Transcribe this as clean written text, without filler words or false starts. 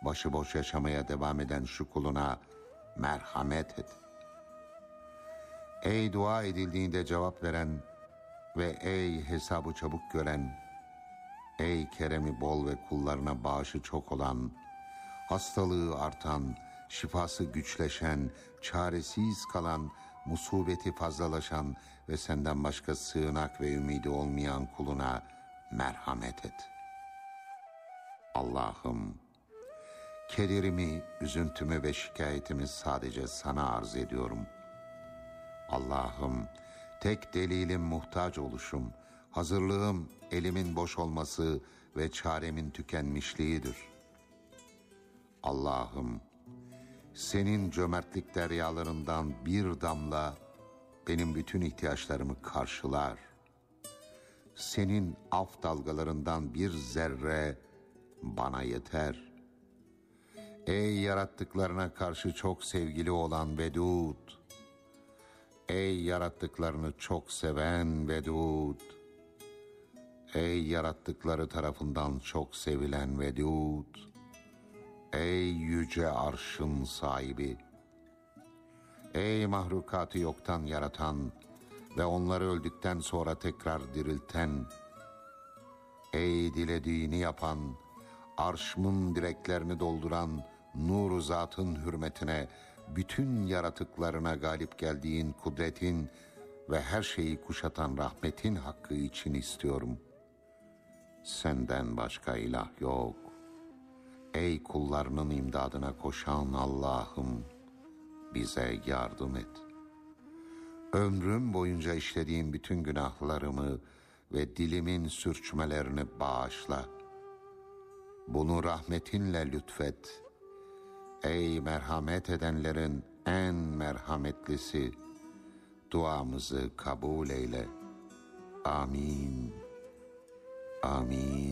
başıboş yaşamaya devam eden şu kuluna merhamet et. Ey dua edildiğinde cevap veren ve ey hesabı çabuk gören, ey keremi bol ve kullarına bağışı çok olan, hastalığı artan, şifası güçleşen, çaresiz kalan, musibeti fazlalaşan ve senden başka sığınak ve ümidi olmayan kuluna merhamet et. Allah'ım, kederimi, üzüntümü ve şikayetimi sadece sana arz ediyorum. Allah'ım, tek delilim muhtaç oluşum, hazırlığım elimin boş olması ve çaremin tükenmişliğidir. Allah'ım, senin cömertlik deryalarından bir damla benim bütün ihtiyaçlarımı karşılar. Senin af dalgalarından bir zerre bana yeter. Ey yarattıklarına karşı çok sevgili olan Vedud, ey yarattıklarını çok seven Vedud, ey yarattıkları tarafından çok sevilen Vedud, ey yüce arşın sahibi, ey mahlukatı yoktan yaratan ve onları öldükten sonra tekrar dirilten, ey dilediğini yapan, arşımın direklerini dolduran nur-u zatın hürmetine, bütün yaratıklarına galip geldiğin kudretin ve her şeyi kuşatan rahmetin hakkı için istiyorum. Senden başka ilah yok. Ey kullarının imdadına koşan Allah'ım, bize yardım et. Ömrüm boyunca işlediğim bütün günahlarımı ve dilimin sürçmelerini bağışla. Bunu rahmetinle lütfet. Ey merhamet edenlerin en merhametlisi, duamızı kabul eyle. Amin. Amin.